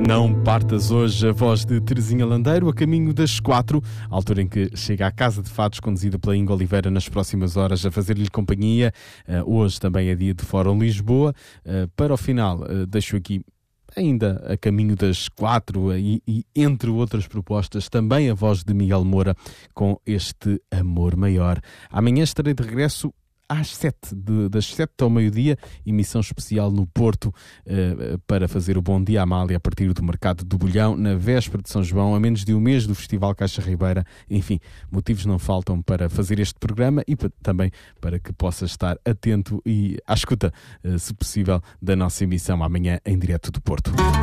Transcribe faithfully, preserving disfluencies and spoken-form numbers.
Não partas hoje, a voz de Terezinha Landeiro, a caminho das quatro, altura em que chega à Casa de Fados, conduzida pela Inga Oliveira nas próximas horas, a fazer-lhe companhia. Uh, hoje também é dia de Fórum Lisboa. Uh, para o final, uh, deixo aqui, ainda a caminho das quatro, e, e entre outras propostas, também a voz de Miguel Moura com este Amor Maior. Amanhã estarei de regresso às sete, de, das sete ao meio-dia, emissão especial no Porto, eh, para fazer o Bom Dia Amália a partir do Mercado do Bolhão, na véspera de São João, a menos de um mês do Festival Caixa Ribeira. Enfim, motivos não faltam para fazer este programa e para, também para que possa estar atento e à escuta, eh, se possível, da nossa emissão amanhã em direto do Porto.